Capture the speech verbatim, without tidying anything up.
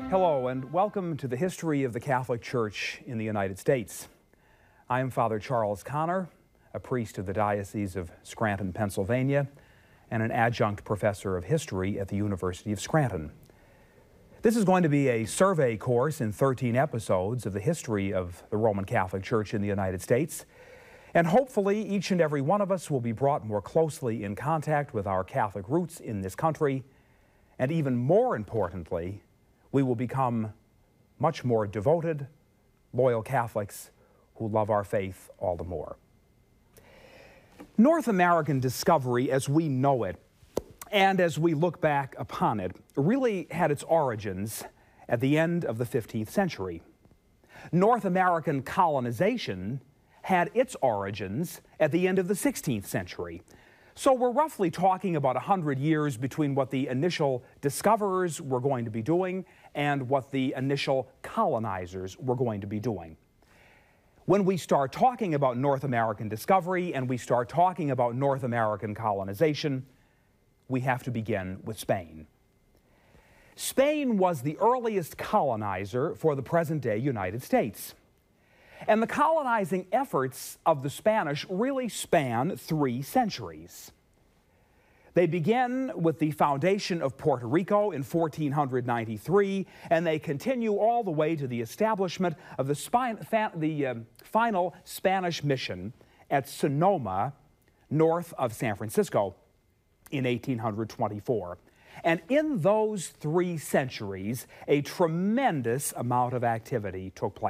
Hello and welcome to the history of the Catholic Church in the United States. I am Father Charles Connor, a priest of the Diocese of Scranton, Pennsylvania, and an adjunct professor of history at the University of Scranton. This is going to be a survey course in thirteen episodes of the history of the Roman Catholic Church in the United States, and hopefully each and every one of us will be brought more closely in contact with our Catholic roots in this country, and even more importantly, we will become much more devoted, loyal Catholics who love our faith all the more. North American discovery as we know it, and as we look back upon it, really had its origins at the end of the fifteenth century. North American colonization had its origins at the end of the sixteenth century. So we're roughly talking about one hundred years between what the initial discoverers were going to be doing and what the initial colonizers were going to be doing. When we start talking about North American discovery and we start talking about North American colonization, we have to begin with Spain. Spain was the earliest colonizer for the present-day United States. And the colonizing efforts of the Spanish really span three centuries. They begin with the foundation of Puerto Rico in fourteen ninety-three, and they continue all the way to the establishment of the, spine, fa the uh, final Spanish mission at Sonoma, north of San Francisco, in eighteen twenty-four. And in those three centuries, a tremendous amount of activity took place.